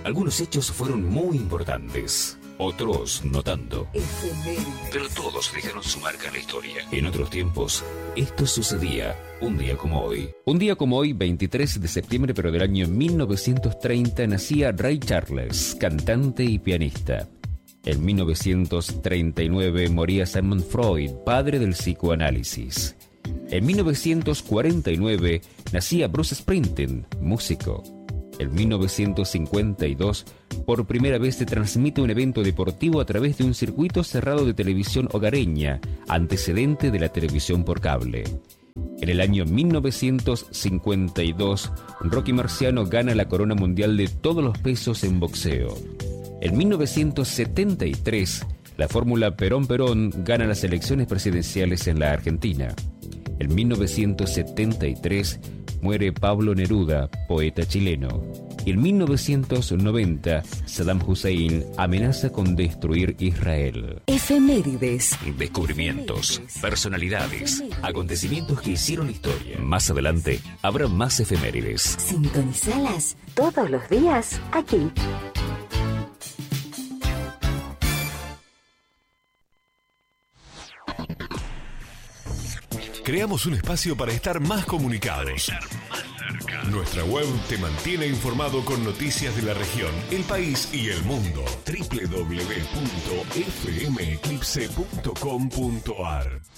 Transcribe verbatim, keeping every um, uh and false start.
Algunos hechos fueron muy importantes, otros no tanto. Pero todos dejaron su marca en la historia. En otros tiempos, esto sucedía un día como hoy. Un día como hoy, veintitrés de septiembre, pero del año mil novecientos treinta, nacía Ray Charles, cantante y pianista. En mil novecientos treinta y nueve moría Sigmund Freud, padre del psicoanálisis. En mil novecientos cuarenta y nueve nacía Bruce Springsteen, músico. En mil novecientos cincuenta y dos, por primera vez se transmite un evento deportivo a través de un circuito cerrado de televisión hogareña, antecedente de la televisión por cable. En el año mil novecientos cincuenta y dos, Rocky Marciano gana la corona mundial de todos los pesos en boxeo. En mil novecientos setenta y tres, la fórmula Perón-Perón gana las elecciones presidenciales en la Argentina. En mil novecientos setenta y tres, muere Pablo Neruda, poeta chileno. Y en mil novecientos noventa, Saddam Hussein amenaza con destruir Israel. Efemérides. Descubrimientos, personalidades, acontecimientos que hicieron historia. Más adelante, habrá más efemérides. Sintonizalas todos los días aquí. Creamos un espacio para estar más comunicados. Nuestra web te mantiene informado con noticias de la región, el país y el mundo. doble u doble u doble u punto f m eclipse punto com punto a r